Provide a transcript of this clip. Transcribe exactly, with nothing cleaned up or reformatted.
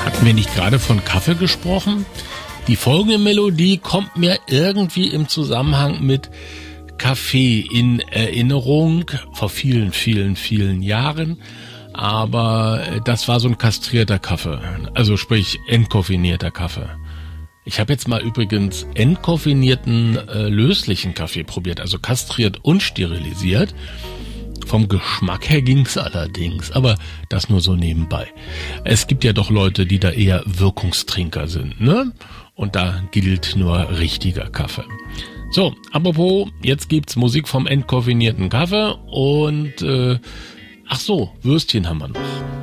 Hatten wir nicht gerade von Kaffee gesprochen? Die folgende Melodie kommt mir irgendwie im Zusammenhang mit Kaffee in Erinnerung, vor vielen, vielen, vielen Jahren. Aber das war so ein kastrierter Kaffee, also sprich entkoffinierter Kaffee. Ich habe jetzt mal übrigens entkoffinierten äh, löslichen Kaffee probiert, also kastriert und sterilisiert. Vom Geschmack her ging's allerdings, aber das nur so nebenbei. Es gibt ja doch Leute, die da eher Wirkungstrinker sind, ne? Und da gilt nur richtiger Kaffee. So, apropos, jetzt gibt's Musik vom entkoffinierten Kaffee und äh, ach so, Würstchen haben wir noch.